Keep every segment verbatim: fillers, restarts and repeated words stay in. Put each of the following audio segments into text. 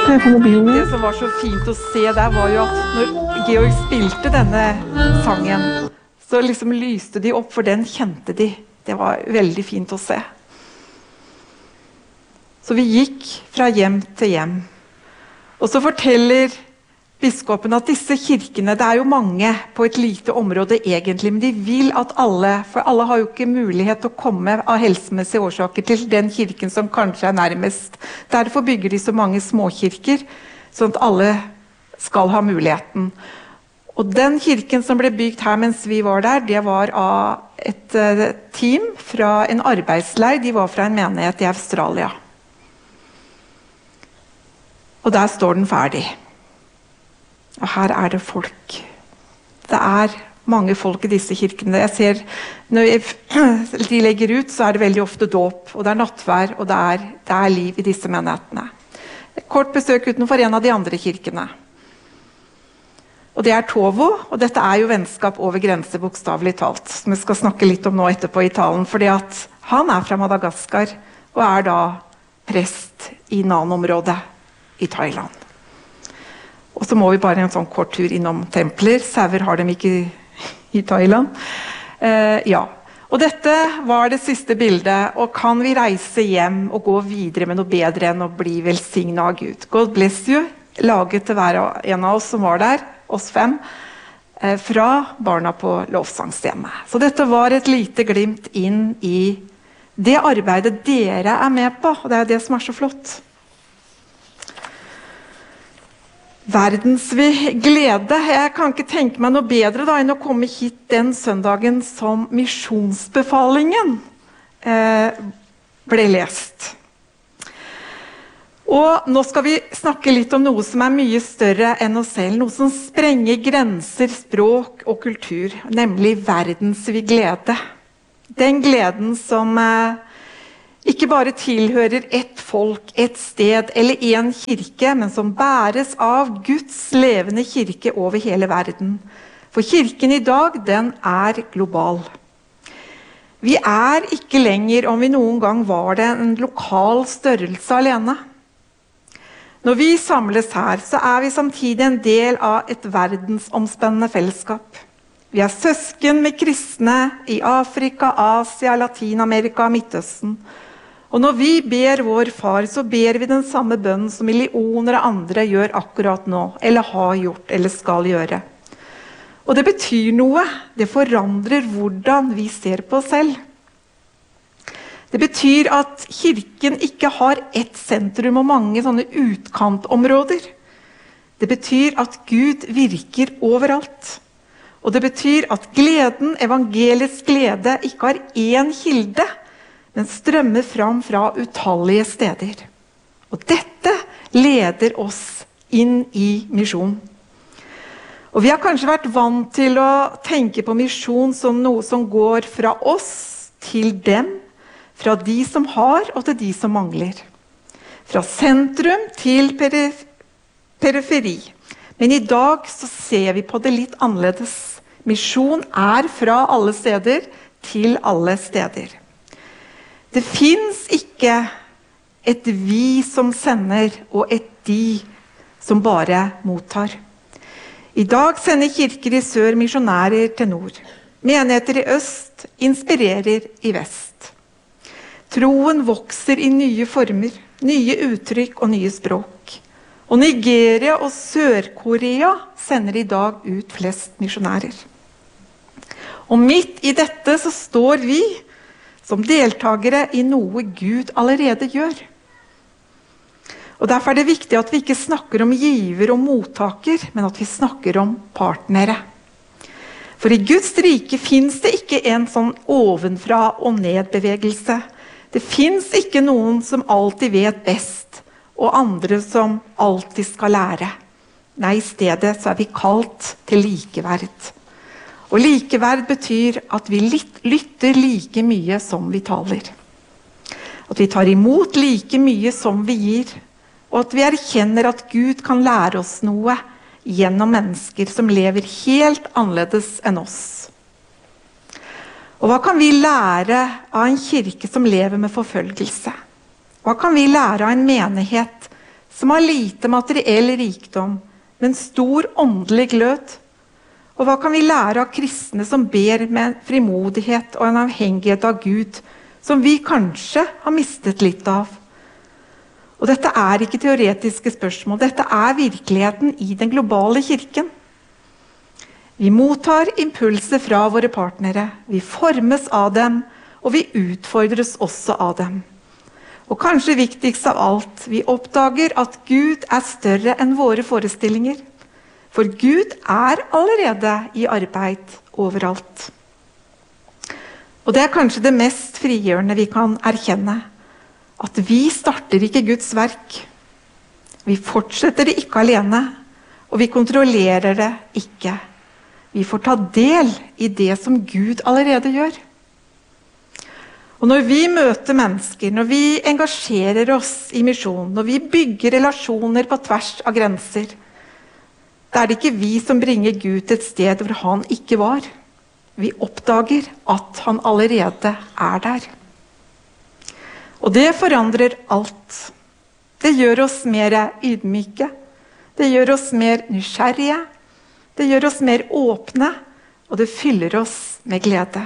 Se på mobilen. Det som var så fint å se der var jo at når Georg spilte denne sangen, så liksom lyste de opp, for den kjente de. Det var veldig fint å se. Så vi gikk fra hjem til hjem. Og så forteller biskopen at disse kirkene, det er jo mange på et lite område egentlig, men de vil at alle, for alle har jo ikke mulighet til å komme av helsemessige årsaker til den kirken som kanskje er nærmest. Derfor bygger de så mange småkirker, sånn at alle skal ha muligheten. Og den kirken som ble bygd her mens vi var der, det var av et team fra en arbeidsleir. De var fra en menighet i Australia. Og der står den ferdig. Og her er det folk. Det er mange folk i disse kirkene. Jeg ser, når de legger ut, så er det veldig ofte dåp, og det er nattvær, og det er, det er liv i disse menighetene. Kort besøk utenfor en av de andre kirkene. Og det er Tovo, og dette er jo vennskap over grense, bokstavelig talt, som vi skal snakke litt om nå etterpå i talen, fordi at han er fra Madagaskar, og er da prest i Nan-området i Thailand. Og så må vi bare en sånn kort tur innom templer. Sauer har dem ikke i Thailand. Eh, ja. Og dette var det siste bildet. Og kan vi reise hjem og gå videre med noe bedre enn å bli velsignet av Gud? God bless you. Laget til hver en av oss som var der, oss fem, eh, fra barna på lovsangshjemmet. Så dette var et lite glimt inn i det arbeidet dere er med på. Og det er det som er så flott. Verdensvid glede. Jeg kan ikke tenke meg noe bedre da, enn å komme hit den søndagen som misjonsbefalingen eh, ble lest. Og nå skal vi snakke litt om noe som er mye større enn oss selv, noe som sprenger grenser, språk og kultur, nemlig verdensvid glede. Den gleden som eh, ikke bare tilhører ett folk, ett sted eller en kirke, men som bæres av Guds levende kirke over hele verden. For kirken i dag, den er global. Vi er ikke lenger, om vi noen gang var det, en lokal størrelse alene. Når vi samles her, så er vi samtidig en del av et verdensomspennende fellesskap. Vi er søsken med kristne i Afrika, Asia, Latinamerika og Midtøsten. Og når vi ber vår far, så ber vi den samme bønnen som millioner av andre gjør akkurat nå, eller har gjort, eller skal gjøre. Og det betyr noe. Det forandrer hvordan vi ser på oss selv. Det betyr at kirken ikke har ett sentrum og mange sånne utkantområder. Det betyr at Gud virker overalt. Og det betyr at gleden, evangelisk glede, ikke har én kilde, men strømmer fram fra utallige steder. Og dette leder oss inn i misjon. Og vi har kanskje vært vant til å tenke på misjon som noe som går fra oss til dem, fra de som har og til de som mangler. Fra sentrum til perif- periferi. Men i dag så ser vi på det litt annerledes. Misjon er fra alle steder til alle steder. Det finnes ikke et vi som sender, og et de som bare mottar. I dag sender kirker i sør misjonærer til nord. Menigheter i øst inspirerer i vest. Troen vokser i nye former, nye uttrykk og nye språk. Og Nigeria og Sør-Korea sender i dag ut flest misjonærer. Og midt i dette så står vi som deltagere i noe Gud allerede gjør. Og derfor er det viktig at vi ikke snakker om giver og mottaker, men at vi snakker om partnere. For i Guds rike finnes det ikke en sånn ovenfra og ned bevegelse. Det finnes ikke noen som alltid vet best, og andre som alltid skal lære. Nei, i stedet så er vi kalt til likeverd. Og likeverd betyr at vi lytter like mye som vi taler. At vi tar imot like mye som vi gir. Og at vi erkjenner at Gud kan lære oss noe gjennom mennesker som lever helt annerledes enn oss. Og hva kan vi lære av en kirke som lever med forfølgelse? Hva kan vi lære av en menighet som har lite materiell rikdom, men stor åndelig glød? Og hva kan vi lære av kristne som ber med frimodighet og en avhengighet av Gud, som vi kanskje har mistet litt av? Og dette er ikke teoretiske spørsmål, dette er virkeligheten i den globale kirken. Vi mottar impulser fra våre partnere, vi formes av dem, og vi utfordres også av dem. Og kanskje viktigst av alt, vi oppdager at Gud er større enn våre forestillinger. For Gud er allerede i arbeid overalt. Og det er kanskje det mest frigjørende vi kan erkjenne. At vi starter ikke Guds verk. Vi fortsetter det ikke alene, og vi kontrollerer det ikke. Vi får ta del i det som Gud allerede gjør. Og når vi møter mennesker, når vi engasjerer oss i misjon, når vi bygger relasjoner på tvers av grenser, da er det ikke vi som bringer Gud til et sted hvor han ikke var. Vi oppdager at han allerede er der. Og det forandrer alt. Det gjør oss mer ydmyke. Det gjør oss mer nysgjerrige. Det gjør oss mer åpne, og det fyller oss med glede.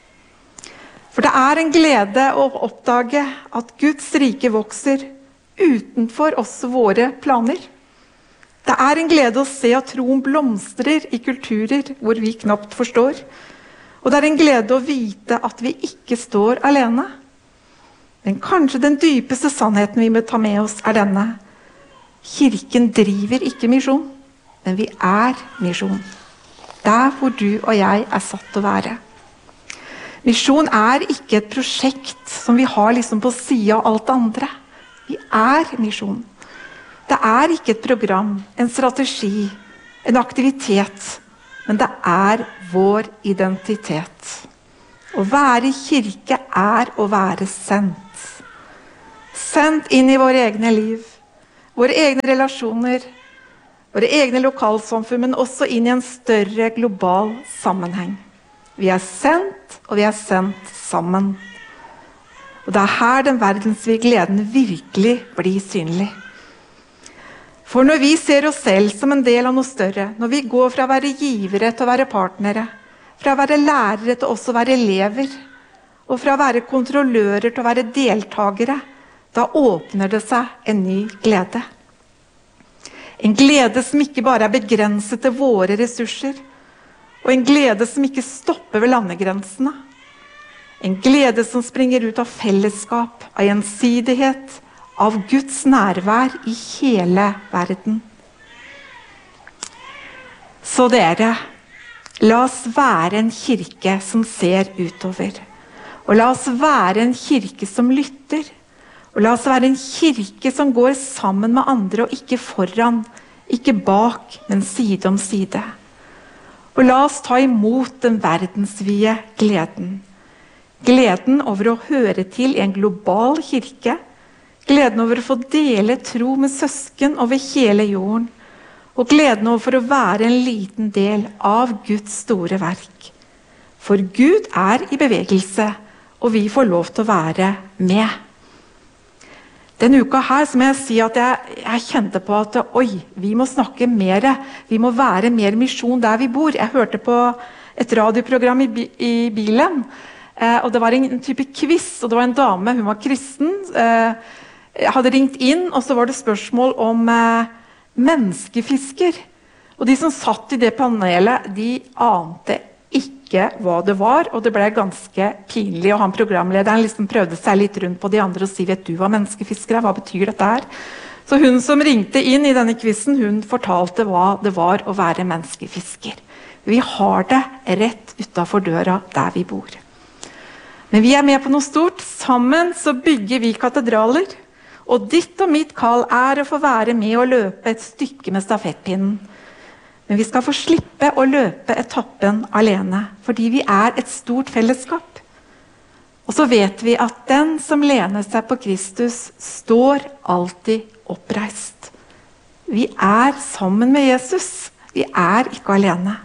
For det er en glede å oppdage at Guds rike vokser utenfor også våre planer. Det er en glede å se at troen blomstrer i kulturer hvor vi knapt forstår. Og det er en glede å vite at vi ikke står alene. Men kanskje den dypeste sannheten vi må ta med oss er denne. Kirken driver ikke misjon, men vi er misjon. Der hvor du og jeg er satt til å være. Misjon er ikke et prosjekt som vi har liksom på siden av alt det andre. Vi er misjon. Det er ikke et program, en strategi, en aktivitet, men det er vår identitet. Å være kirke er å være sendt. Sendt inn i våre egne liv, våre egne relasjoner, våre egne lokalsamfunn, men også inn i en større global sammenheng. Vi er sendt, og vi er sendt sammen. Og det er her den verdensvide gleden virkelig blir synlig. For når vi ser oss selv som en del av noe større, når vi går fra å være givere til å være partnere, fra å være lærere til også å være elever, og fra å være kontrollører til å være deltagere, da åpner det seg en ny glede. En glede som ikke bare er begrenset til våre ressurser, og en glede som ikke stopper ved landegrensene. En glede som springer ut av fellesskap, av gjensidighet, av Guds nærvær i hele verden. Så dere, la oss være en kirke som ser utover. Og la oss være en kirke som lytter. Og la oss være en kirke som går sammen med andre og ikke foran, ikke bak, men side om side. Og la oss ta imot den verdensvide gleden. Gleden over å høre til i en global kirke. Gleden over å få dele tro med søsken over hele jorden. Og gleden over å være en liten del av Guds store verk. For Gud er i bevegelse, og vi får lov til å være med. Denne uka her så må jeg si at jeg, jeg kjente på at oi, vi må snakke mer, vi må være mer misjon der vi bor. Jeg hørte på et radioprogram i, i bilen, eh, og det var en type quiz, og det var en dame, hun var kristen, eh, hadde ringt inn, og så var det spørsmål om eh, menneskefisker. Og de som satt i det panelet, de ante ikke hva det var, og det ble ganske pinlig, og han programlederen liksom prøvde seg litt rundt på de andre og si, vet du hva menneskefiskere, hva betyr dette her? Så hun som ringte inn i denne quizen, hun fortalte hva det var å være menneskefisker. Vi har det rett utenfor døra der vi bor. Men vi er med på noe stort. Sammen så bygger vi katedraler, og ditt og mitt kall er å få være med og løpe et stykke med stafettpinnen. Men vi skal få slippe å løpe etappen alene, fordi vi er et stort fellesskap. Og så vet vi at den som lener seg på Kristus, står alltid oppreist. Vi er sammen med Jesus. Vi er ikke alene.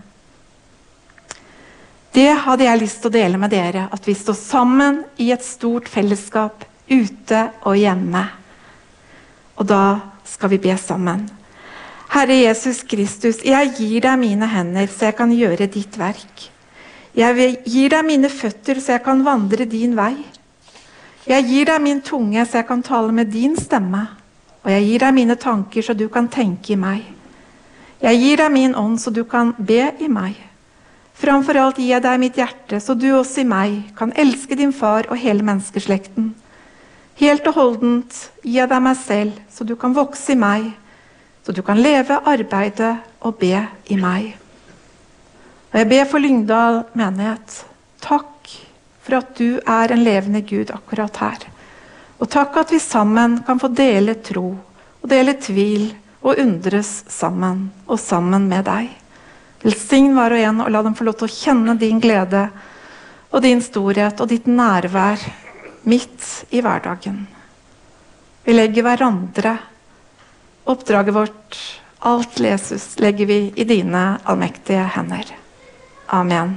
Det hadde jeg lyst til å dele med dere, at vi står sammen i et stort fellesskap, ute og hjemme. Og da skal vi be sammen. Herre Jesus Kristus, jeg gir deg mine hender, så jeg kan gjøre ditt verk. Jeg gir deg mine føtter, så jeg kan vandre din vei. Jeg gir deg min tunge, så jeg kan tale med din stemme. Og jeg gir deg mine tanker, så du kan tenke i meg. Jeg gir deg min ånd, så du kan be i meg. Framfor alt gir jeg deg mitt hjerte, så du også i meg kan elske din far og hele menneskeslekten. Helt og holdent gir jeg deg meg selv, så du kan vokse i meg, så du kan leve, arbeide og be i meg. Og jeg ber for Lyngdal menighet. Takk for at du er en levende Gud akkurat her. Og takk at vi sammen kan få dele tro, og dele tvil, og undres sammen, og sammen med deg. Velsign hver og en, og la dem få lov til å kjenne din glede, og din storhet, og ditt nærvær, midt i hverdagen. Vi legger hverandre, oppdraget vårt, alt Jesus legger vi i dine allmektige hender. Amen.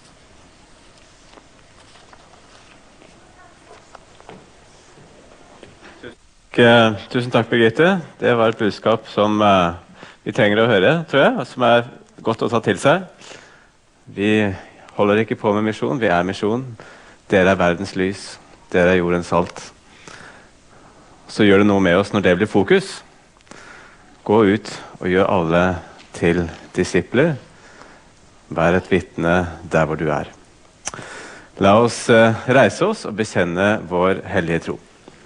Tusen takk, Birgitte. Det var et budskap som uh, vi trenger å høre, tror jeg, og som er godt å ta til seg. Vi holder ikke på med misjon, vi er misjon. Dere er verdens lys, dere er jordens salt. Så gjør det noe med oss når det blir fokus. Gå ut og gjør alle til disipler. Vær et vitne der hvor du er. La oss uh, reise oss og bekjenne vår hellige tro.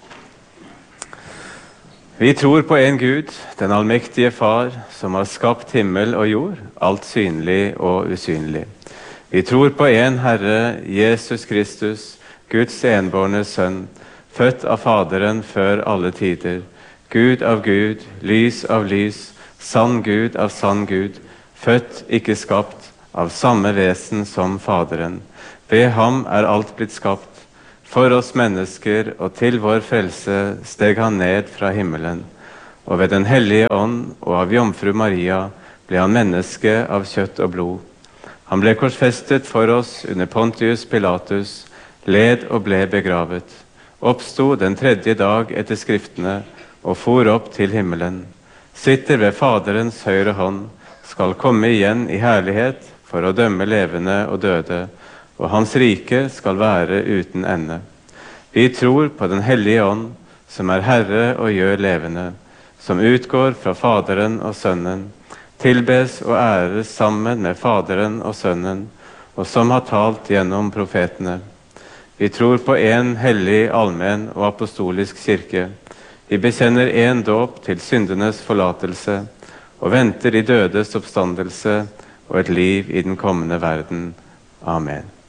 Vi tror på en Gud, den allmektige Far, som har skapt himmel og jord, alt synlig og usynlig. Vi tror på en Herre, Jesus Kristus, Guds enbårne Sønn, født av Faderen før alle tider, Gud av Gud, lys av lys, sann Gud av sann Gud, født, ikke skapt, av samme vesen som Faderen. Ved ham er alt blitt skapt. For oss mennesker og til vår frelse steg han ned fra himmelen, og ved den hellige ånd og av jomfru Maria ble han menneske av kjøtt og blod. Han ble korsfestet for oss under Pontius Pilatus, led og ble begravet, oppstod den tredje dag etter skriftene og for opp til himmelen, sitter ved Faderens høyre hånd, skal komme igjen i herlighet for å dømme levende og døde, og hans rike skal være uten ende. Vi tror på den hellige ånd, som er Herre og gjør levende, som utgår fra Faderen og Sønnen, tilbes og æres sammen med Faderen og Sønnen, og som har talt gjennom profetene. Vi tror på en hellig, allmenn og apostolisk kirke. Vi bekjenner en dåp til syndenes forlatelse, og venter i dødes oppstandelse og et liv i den kommende verden. Amen.